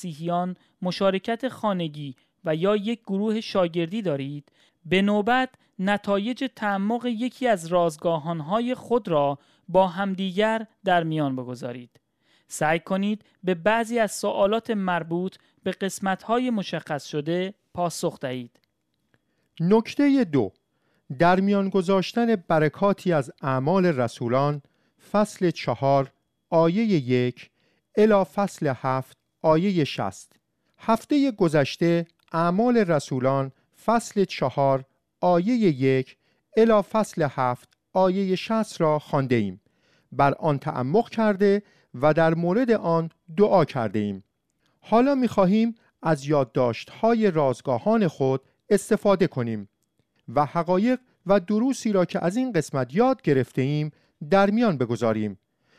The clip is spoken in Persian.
مسیحیان مشارکت خانگی و یا یک گروه شاگردی دارید، به نوبت نتایج تعمق یکی از رازگاهانهای خود را با همدیگر در میان بگذارید. سعی کنید به بعضی از سوالات مربوط به قسمت‌های مشخص شده پاسخ دهید. نکته 2، در میان گذاشتن برکاتی از اعمال رسولان، فصل 4 آیه 1 الی فصل 7 آیه 60. هفته گذشته اعمال رسولان فصل 4 آیه 1 الی فصل 7 آیه 60 را خوانده ایم. بر آن تعمق کرده و در مورد آن دعا کرده ایم. حالا می‌خواهیم از یادداشت‌های رازگاهان خود استفاده کنیم و حقایق و دروسی را که از این قسمت یاد گرفته ایم در میان بگذاریم